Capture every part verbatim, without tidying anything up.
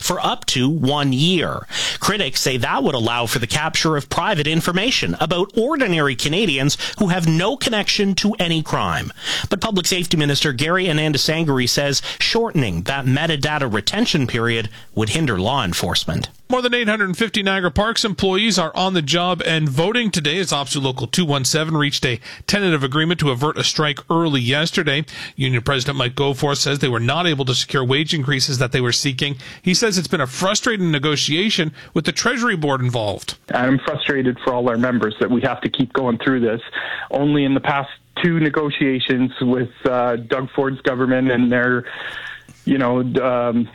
for up to one year. Critics say that would allow for the capture of private information about ordinary Canadians who have no connection to any crime. But Public Safety Minister Gary Anandasangari says shortening that metadata retention period would hinder law enforcement. More than eight hundred fifty Niagara Parks employees are on the job and voting today as OPSEU Local two one seven reached a tentative agreement to avert a strike early yesterday. Union President Mike Goforth says they were not able to secure wage increases that they were seeking. He says it's been a frustrating negotiation with the Treasury Board involved. I'm frustrated for all our members that we have to keep going through this. Only in the past two negotiations with uh, Doug Ford's government and their, you know, um,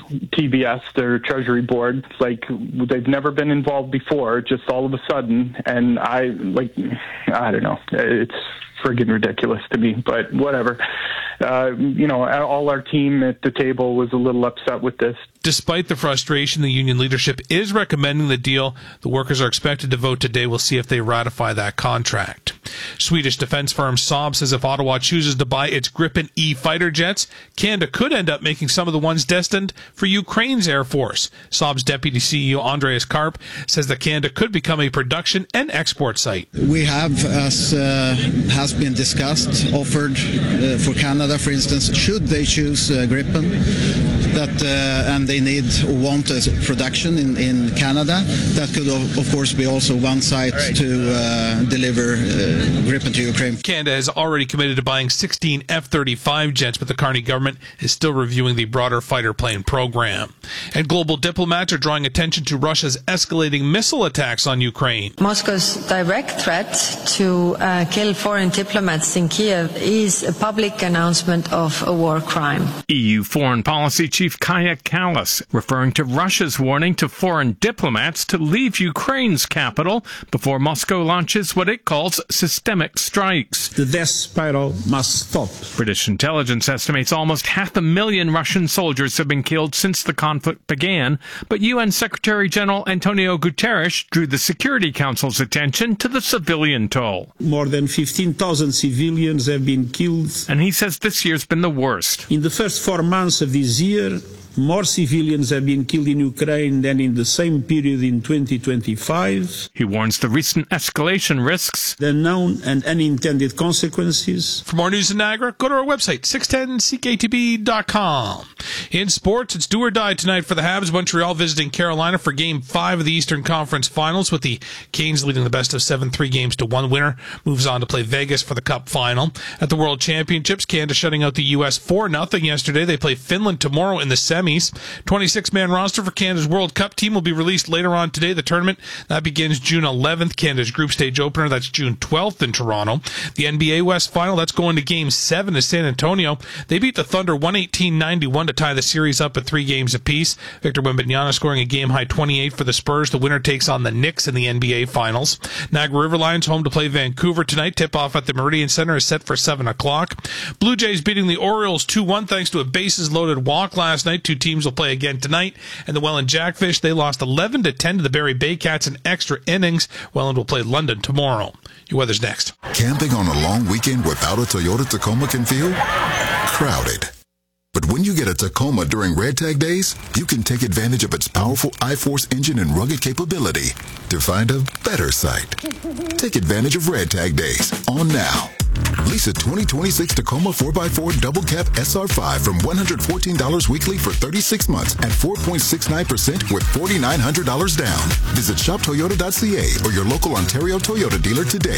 T B S, their Treasury Board, like they've never been involved before, just all of a sudden. And I, like, I don't know, it's friggin' ridiculous to me, but whatever. Uh, you know, all our team at the table was a little upset with this. Despite the frustration, the union leadership is recommending the deal. The workers are expected to vote today. We'll see if they ratify that contract. Swedish defense firm Saab says if Ottawa chooses to buy its Gripen E fighter jets, Canada could end up making some of the ones destined for Ukraine's Air Force. Saab's deputy C E O Andreas Karp says that Canada could become a production and export site. We have, as uh, has been discussed, offered uh, for Canada, for instance, should they choose uh, Gripen, that uh, and they need or want a production in, in Canada, that could of, of course be also one site right. to uh, deliver uh, Gripen to Ukraine. Canada has already committed to buying sixteen F thirty-five jets, but the Carney government is still reviewing the broader fighter plane program. And global diplomats are drawing attention to Russia's escalating missile attacks on Ukraine. Moscow's direct threat to uh, kill foreign diplomats in Kiev is a public announcement of a war crime. E U Foreign Policy Chief Kaja Kallas referring to Russia's warning to foreign diplomats to leave Ukraine's capital before Moscow launches what it calls systemic strikes. The death spiral must stop. British intelligence estimates almost half a million Russian soldiers have been killed since the conflict began, but U N Secretary General Antonio Guterres drew the Security Council's attention to the civilian toll. More than fifteen thousand civilians have been killed. And he says this year's been the worst. In the first four months of this year, more civilians have been killed in Ukraine than in the same period in twenty twenty-five. He warns the recent escalation risks, the known and unintended consequences. For more news in Niagara, go to our website, six ten C K T B dot com. In sports, it's do or die tonight for the Habs. Montreal visiting Carolina for Game five of the Eastern Conference Finals, with the Canes leading the best of seven, three games to one. Winner moves on to play Vegas for the Cup Final. At the World Championships, Canada shutting out the U S four nothing yesterday. They play Finland tomorrow in the semis. twenty-six man roster for Canada's World Cup team will be released later on today. The tournament, that begins June eleventh. Canada's group stage opener, that's June twelfth in Toronto. The N B A West Final, that's going to Game seven to San Antonio. They beat the Thunder one eighteen ninety-one to tie the series up at three games apiece. Victor Wembanyama scoring a game-high twenty-eight for the Spurs. The winner takes on the Knicks in the N B A Finals. Niagara River Lions home to play Vancouver tonight. Tip-off at the Meridian Center is set for seven o'clock. Blue Jays beating the Orioles two one thanks to a bases-loaded walk last night. Two teams will play again tonight. And the Welland Jackfish, they lost eleven to ten to the Barrie Baycats in extra innings. Welland will play London tomorrow. Your weather's next. Camping on a long weekend without a Toyota Tacoma can feel crowded. But when you get a Tacoma during Red Tag Days, you can take advantage of its powerful I-Force engine and rugged capability to find a better site. Take advantage of Red Tag Days on now. Lease a twenty twenty-six Tacoma four by four Double Cab S R five from one hundred fourteen dollars weekly for thirty-six months at four point six nine percent with four thousand nine hundred dollars down. Visit shop toyota dot c a or your local Ontario Toyota dealer today.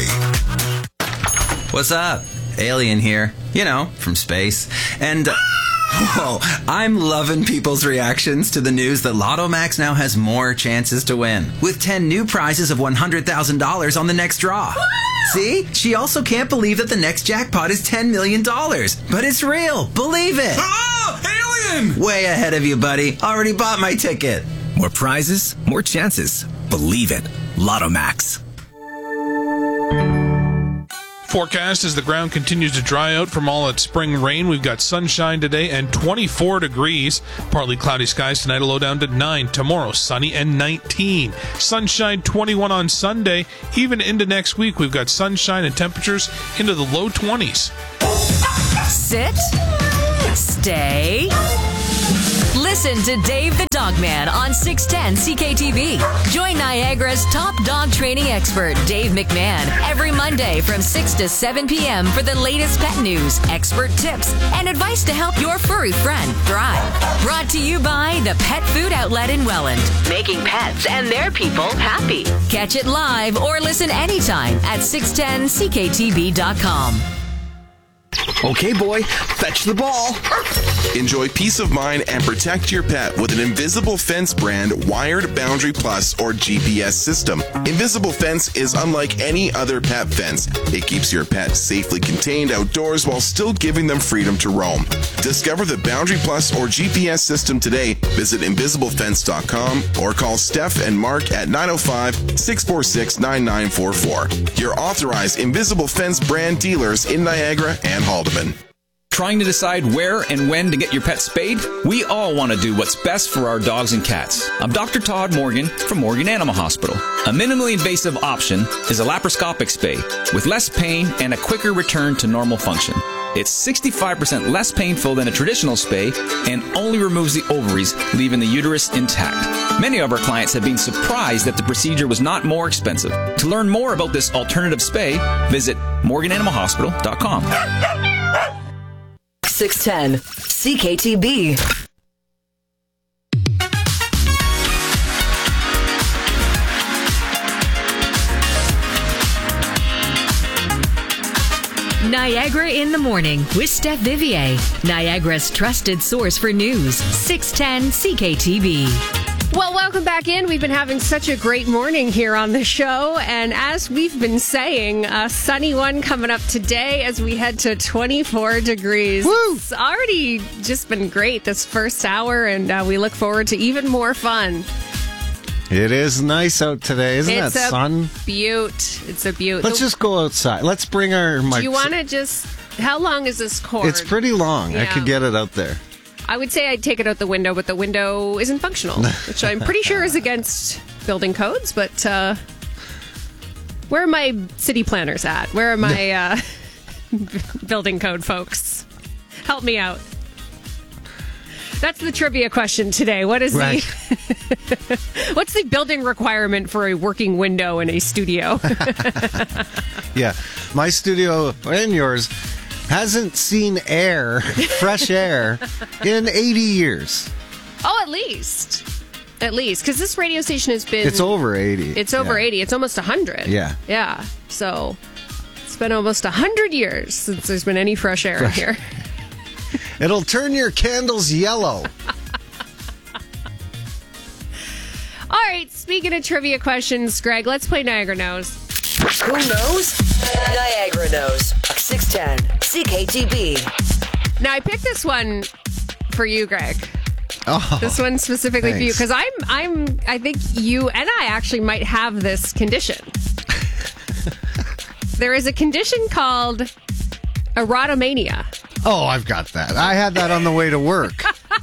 What's up? Alien here. You know, from space. And... Uh, whoa, I'm loving people's reactions to the news that Lotto Max now has more chances to win, with ten new prizes of one hundred thousand dollars on the next draw. See? She also can't believe that the next jackpot is ten million dollars. But it's real. Believe it. Oh, alien! Way ahead of you, buddy. Already bought my ticket. More prizes, more chances. Believe it. Lotto Max. Forecast as the ground continues to dry out from all its spring rain. We've got sunshine today and twenty-four degrees. Partly cloudy skies tonight, a low down to nine. Tomorrow, sunny and nineteen. Sunshine, twenty-one on Sunday. Even into next week, we've got sunshine and temperatures into the low twenties. Sit. Stay. Listen to Dave the Dog Man on six ten C K T V. Join Niagara's top dog training expert, Dave McMahon, every Monday from six to seven p.m. for the latest pet news, expert tips, and advice to help your furry friend thrive. Brought to you by the Pet Food Outlet in Welland, making pets and their people happy. Catch it live or listen anytime at six ten C K T V dot com. Okay, boy, fetch the ball. Enjoy peace of mind and protect your pet with an Invisible Fence brand Wired Boundary Plus or G P S system. Invisible Fence is unlike any other pet fence. It keeps your pet safely contained outdoors while still giving them freedom to roam. Discover the Boundary Plus or G P S system today. Visit invisible fence dot com or call Steph and Mark at nine oh five, six four six, nine nine four four. Your authorized Invisible Fence brand dealers in Niagara and Haldeman. Trying to decide where and when to get your pet spayed? We all want to do what's best for our dogs and cats. I'm Doctor Todd Morgan from Morgan Animal Hospital. A minimally invasive option is a laparoscopic spay with less pain and a quicker return to normal function. It's sixty-five percent less painful than a traditional spay and only removes the ovaries, leaving the uterus intact. Many of our clients have been surprised that the procedure was not more expensive. To learn more about this alternative spay, visit morgan animal hospital dot com. six ten C K T B. Niagara in the Morning with Steph Vivier, Niagara's trusted source for news, six ten C K T V. Well, welcome back in. We've been having such a great morning here on the show. And as we've been saying, a sunny one coming up today as we head to twenty-four degrees. Woo! It's already just been great this first hour, and uh, we look forward to even more fun. It is nice out today, isn't it's that a sun? Beaut. It's a beaut. Let's just go outside. Let's bring our mics. Do you want to just... How long is this cord? It's pretty long. Yeah. I could get it out there. I would say I'd take it out the window, but the window isn't functional, which I'm pretty sure is against building codes. But uh, where are my city planners at? Where are my uh, building code folks? Help me out. That's the trivia question today. What is right. the what's the building requirement for a working window in a studio? Yeah, my studio and yours hasn't seen air, fresh air, in eighty years. Oh, at least. At least. Because this radio station has been... It's over eighty. It's over yeah. eighty. It's almost one hundred. Yeah. Yeah. So, it's been almost one hundred years since there's been any fresh air fresh. in here. It'll turn your candles yellow. All right, speaking of trivia questions, Greg, let's play Niagara Knows. Who knows? Niagara Knows. six ten C K T B. Now, I picked this one for you, Greg. Oh, this one specifically thanks. for you because I'm, I'm, I think you and I actually might have this condition. There is a condition called erotomania. Oh, I've got that. I had that on the way to work.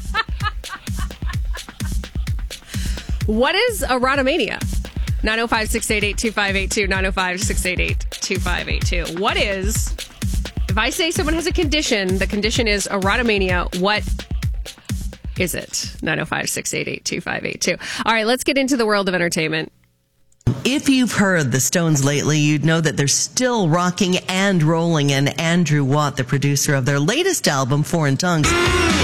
What is erotomania? nine oh five, six eight eight, two five eight two, nine oh five, six eight eight, two five eight two. What is, if I say someone has a condition, the condition is erotomania, what is it? nine oh five, six eight eight, two five eight two. All right, let's get into the world of entertainment. If you've heard the Stones lately, you'd know that they're still rocking and rolling, and Andrew Watt, the producer of their latest album, Foreign Tongues,